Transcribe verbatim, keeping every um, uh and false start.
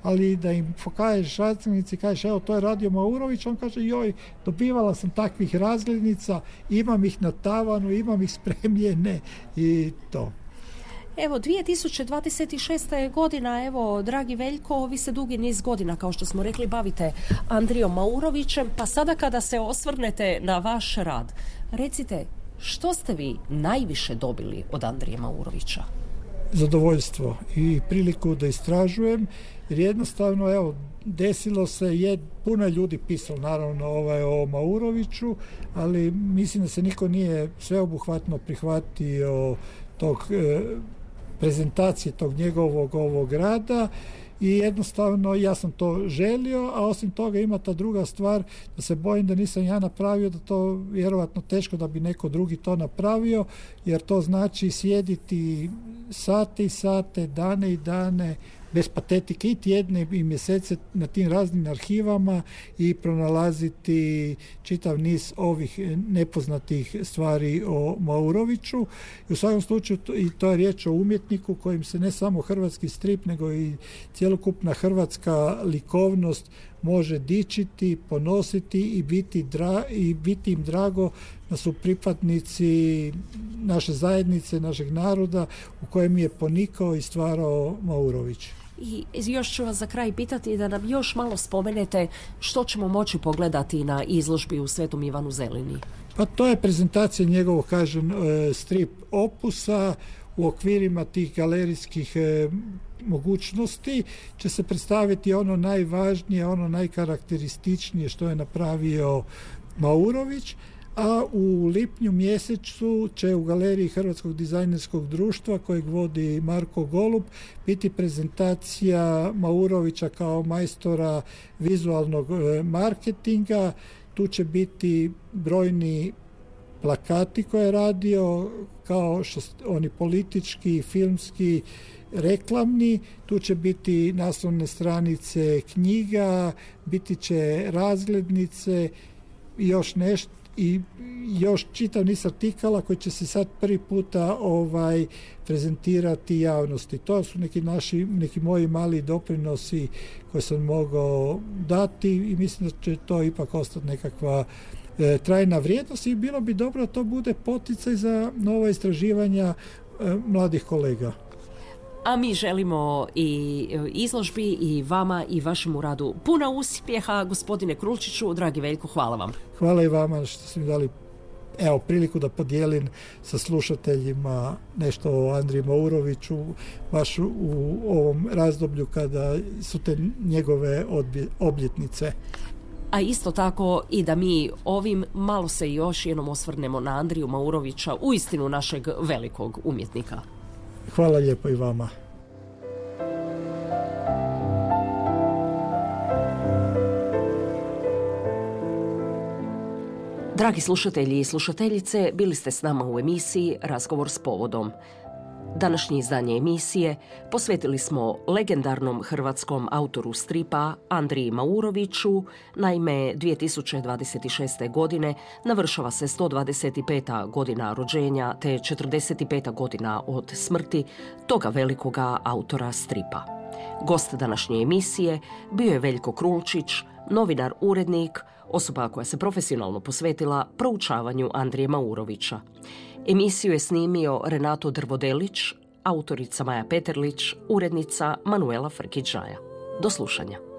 ali da im pokažeš razglednici, kažeš evo to je radio Maurović, on kaže joj, dobivala sam takvih razglednica, imam ih na tavanu, imam ih spremljene i to. Evo, dvije tisuće dvadeset šesta godina, evo, dragi Veljko, vi se dugi niz godina, kao što smo rekli, bavite Andrijom Maurovićem, pa sada kada se osvrnete na vaš rad, recite, što ste vi najviše dobili od Andrije Maurovića? Zadovoljstvo i priliku da istražujem, jer jednostavno, evo, desilo se, je puno ljudi pisalo naravno ovaj, o Mauroviću, ali mislim da se niko nije sveobuhvatno prihvatio tog e, prezentacije tog njegovog ovog rada i jednostavno ja sam to želio, a osim toga ima ta druga stvar da se bojim da nisam ja napravio, da to vjerovatno teško da bi neko drugi to napravio, jer to znači sjediti sate i sate, dane i dane, bez patetike i tjedne i mjesece na tim raznim arhivama i pronalaziti čitav niz ovih nepoznatih stvari o Mauroviću. I u svakom slučaju i to je riječ o umjetniku kojim se ne samo hrvatski strip nego i cjelokupna hrvatska likovnost može dičiti, ponositi i biti, dra, i biti im drago da su pripadnici naše zajednice, našeg naroda u kojem je ponikao i stvarao Maurović. I još ću vas za kraj pitati da nam još malo spomenete što ćemo moći pogledati na izložbi u Svetom Ivanu Zelini. Pa to je prezentacija njegovog, kažem, strip opusa. U okvirima tih galerijskih e, mogućnosti će se predstaviti ono najvažnije, ono najkarakterističnije što je napravio Maurović, a u lipnju mjesecu će u galeriji Hrvatskog dizajnerskog društva kojeg vodi Marko Golub biti prezentacija Maurovića kao majstora vizualnog e, marketinga. Tu će biti brojni plakati koje je radio, kao što oni politički, filmski, reklamni. Tu će biti naslovne stranice knjiga, biti će razglednice i još nešto i još čitav niz artikala koji će se sad prvi puta ovaj prezentirati javnosti. To su neki naši, neki moji mali doprinosi koje sam mogao dati i mislim da će to ipak ostati nekakva e, trajna vrijednost i bilo bi dobro da to bude poticaj za nova istraživanja e, mladih kolega. A mi želimo i izložbi i vama i vašemu radu puno uspjeha, gospodine Krulčiću. Dragi Veljko, hvala vam. Hvala i vama što ste mi dali evo, priliku da podijelim sa slušateljima nešto o Andriji Mauroviću, baš u ovom razdoblju kada su te njegove obljetnice. A isto tako i da mi ovim malo se još jednom osvrnemo na Andriju Maurovića, uistinu našeg velikog umjetnika. Hvala lijepo i vama. Dragi slušatelji i slušateljice, bili ste s nama u emisiji Razgovor s povodom. Današnje izdanje emisije posvetili smo legendarnom hrvatskom autoru stripa Andriji Mauroviću. Naime, dvije tisuće dvadeset šeste. godine navršava se sto dvadeset peta godina rođenja te četrdeset peta godina od smrti toga velikoga autora stripa. Gost današnje emisije bio je Veljko Krulčić, novinar, urednik, osoba koja se profesionalno posvetila proučavanju Andrije Maurovića. Emisiju je snimio Renato Drvodelić, autorica Maja Peterlić, urednica Manuela Frkić-Žaja. Do slušanja.